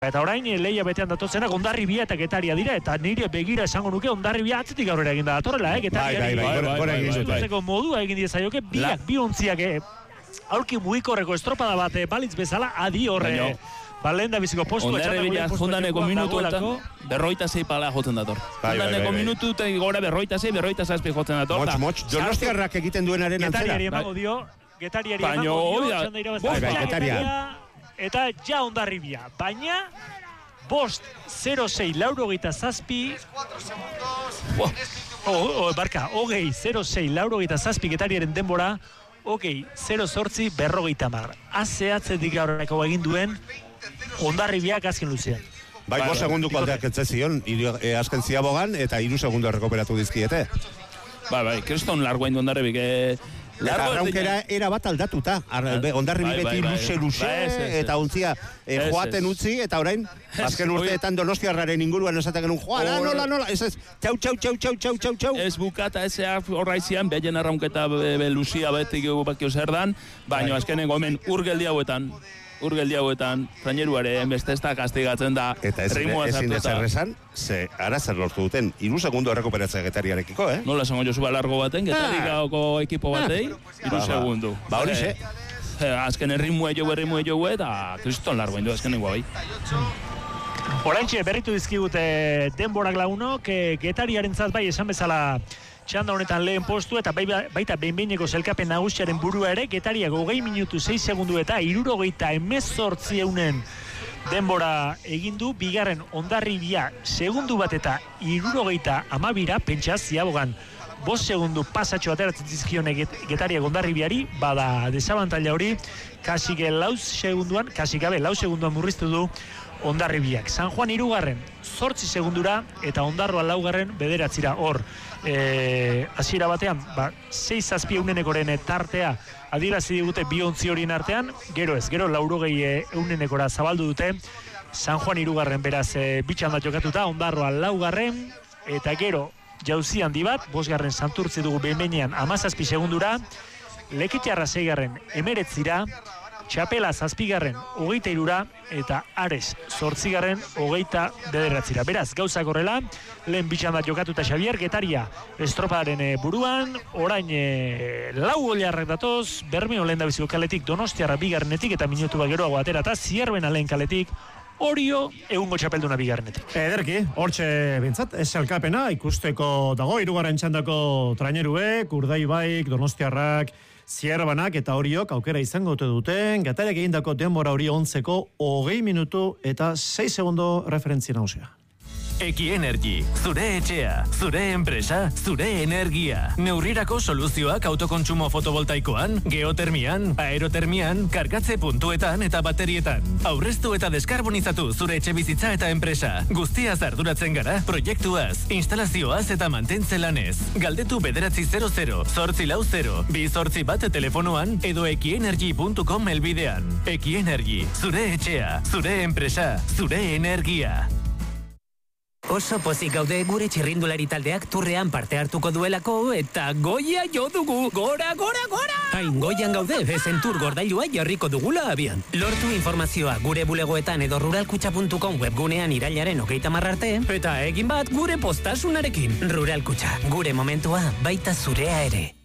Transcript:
Eta orain leia betean datozenak Hondarribia eta Getaria dira, eta nire begira esango nuke Hondarribia atzetik aurrera egin da datorrela, Getariari modua egin diezaioke, bi ontziak aurki mugikorreko estropada bat balitz bezala adi horre. Lehen da biziko postu Hondarribia jundaneko minutu eta berroita zei pala jotzen dator. Jundaneko minutu eta gora berroita zazpi jotzen dator. Donostiarrak egiten duenaren antzera. Getariari emango dio, eta ja Hondarribia, baina 5-0-6 laurogeita zazpi hogei 0-6 laurogeita zazpi Getariaren denbora, hogei 0-8 berrogeita mar. Atzetik aurreko egin duen Hondarribiak azken luzean. Bai, 5 segunduko aldeak etzezion, azken ziabogan, eta 3 segundu errekuperatu dizkiete. Bai, kriston largoen Hondarribik, eta arraunkera era bat aldatuta. Hondarribi beti luze, eta ontzia joaten utzi, eta orain, azken urteetan Donostiarraren inguruan esaten genuen, nola, ez, txau. Ez bukata, ez horraizian, behen arraunketa luzia betik bakio zer dan, baina azkenengo hemen urgeldi hauetan, traineruaren beste ez da kastigatzen da. Eta ezin da zer esan, ara zer lortu duten, 3 segundu errekuperatzea Getariarekiko, Nola esango Josuba largo baten, Getarikako ekipo batei, 3 segundu. Ba horixe. Azken errimue jo, eta kriston largoen du azkenengo bai. Oraintxe berritu dizkigute denborak lagunok, Getariaren zaz bai esan bezala txanda honetan lehen postu, eta baita behin-behineko zelkapen nagusiaren burua ere, Getariak 20 minutu 6 segundu eta 78 denbora egin du, bigarren Hondarribia segundu bat eta 72 pentsa ziabogan 5 segundu pasatxo ateratzen zizkione Getariak Hondarribiari, bada desabantaila hori, kasik gabe 4 segunduan murriztu du Hondarribiak. San Juan 3 8 segundura, eta Ondarroa 4 9 hor. Hasiera batean, 6-7 tartea adierazi digute bi ontzi horien artean, gero 80 zabaldu dute. San Juan 3 beraz bitxan bat jokatuta, Ondarroa 4, eta gero jauzi handi bat, 5 Santurtzi dugu behin-behinean 17 segundura, Leketiarra 6 19, Txapela 7 23, eta Ares 8 29. Beraz, gauzak horrela, lehen bitxan bat jokatuta Xavier, Getaria estropadaren buruan, orain 4 oliarrak datoz, Bermeo lehen dabiziko kaletik, Donostiarra bigarrenetik, eta minutu bat geroago atera, eta Zierbena lehen kaletik, Orio egungo txapelduna bigarrenetik. Ederki, hortxe bintzat, ez elkapena, ikusteko dago, 3. txandako traineruek, Urdaibaik, Donostiarrak, Zierbanak eta Oriok aukera izango duten, Getariak egindako denbora hori 11ko 20 minutu eta 6 segundo referentzia nausea. Ekienergi, zure etxea, zure enpresa, zure energia. Neurrirako soluzioak autokontsumo fotovoltaikoan, geotermian, aerotermian, kargatze puntuetan eta baterietan. Aurreztu eta deskarbonizatu zure etxe bizitza eta enpresa. Guztiaz arduratzen gara, proiektuaz, instalazioaz eta mantentze lanez. Galdetu 900 840 281 telefonoan edo ekienergi.com helbidean. Ekienergi, zure etxea, zure enpresa, zure energia. Oso pozik gaude gure txirrindulari taldeak turrean parte hartuko duelako, eta goia jo dugu, gora! Hain goian gaude, ezen tur gordailua jarriko dugula abian. Lortu informazioa gure bulegoetan edo ruralkutxa.com webgunean irailaren 30 arte, eta egin bat gure postasunarekin. Ruralkutxa, gure momentua, baita zurea ere.